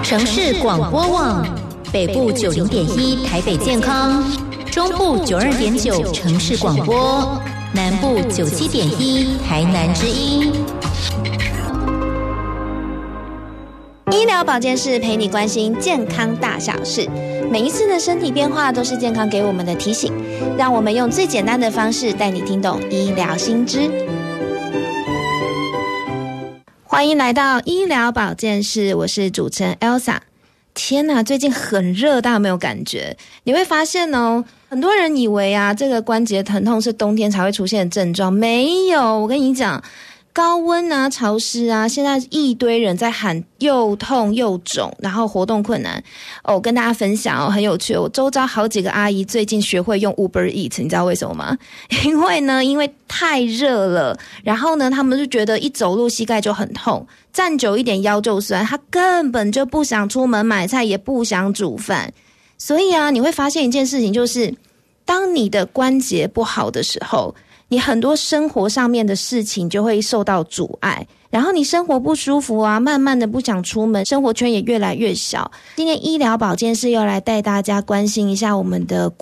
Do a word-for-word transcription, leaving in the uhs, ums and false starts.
城市广播网，北部九零点一台北健康，中部九二点九城市广播，南部九七点一台南之音。 医疗保健室陪你关心健康大小事，每一次的身体变化都是健康给我们的提醒，让我们用最简单的方式带你听懂医疗新知。欢迎来到医疗保健室，我是主持人 Elsa。 天哪，最近很热，大家有没有感觉？你会发现哦，很多人以为啊，这个关节疼痛是冬天才会出现的症状，没有，我跟你讲，高温啊，潮湿啊，现在一堆人在喊又痛又肿，然后活动困难。哦，跟大家分享哦，很有趣，我周遭好几个阿姨最近学会用 Uber Eats， 你知道为什么吗？因为呢，因为太热了，然后呢，他们就觉得一走路膝盖就很痛，站久一点腰就酸，他根本就不想出门买菜，也不想煮饭。所以啊，你会发现一件事情，就是当你的关节不好的时候，你很多生活上面的事情就会受到阻碍，然后你生活不舒服啊，慢慢的不想出门，生活圈也越来越小。今天医疗保健室要来带大家关心一下我们的